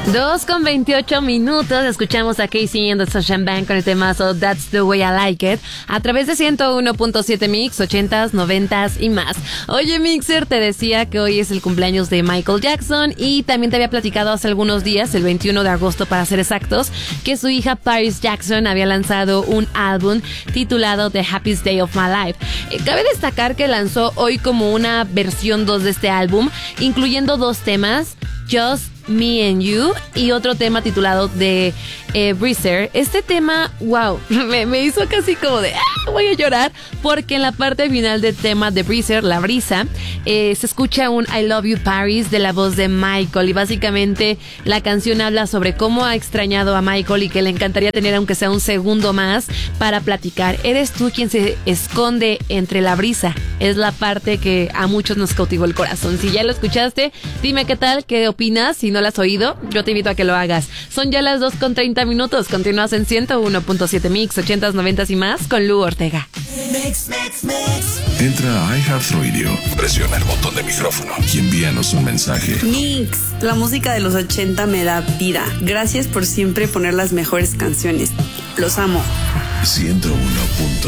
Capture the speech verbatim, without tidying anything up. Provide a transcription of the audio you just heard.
Dos con veintiocho minutos, escuchamos a Casey and the Sunshine Band con el temazo That's the Way I Like It a través de ciento uno punto siete Mix, ochentas, noventas y más. Oye, Mixer, te decía que hoy es el cumpleaños de Michael Jackson y también te había platicado hace algunos días, el veintiuno de agosto para ser exactos, que su hija Paris Jackson había lanzado un álbum titulado The Happiest Day of My Life. Eh, cabe destacar que lanzó hoy como una versión dos de este álbum, incluyendo dos temas, Just Me and You y otro tema titulado de eh, Breezer. Este tema, wow, me, me hizo casi como de ah, voy a llorar, porque en la parte final del tema de Breezer, La Brisa, eh, se escucha un I Love You Paris de la voz de Michael, y básicamente la canción habla sobre cómo ha extrañado a Michael y que le encantaría tener aunque sea un segundo más para platicar. Eres tú quien se esconde entre la brisa, es la parte que a muchos nos cautivó el corazón. Si ya lo escuchaste, dime qué tal, qué opinas. Si no lo has oído, yo te invito a que lo hagas. Son ya las dos con treinta minutos. Continúas en ciento uno punto siete Mix, ochentas, noventas y más con Lu Ortega. Mix, mix, mix. Entra a iHeartRadio, presiona el botón de micrófono y envíanos un mensaje. Mix, la música de los ochenta me da vida. Gracias por siempre poner las mejores canciones. Los amo. ciento uno.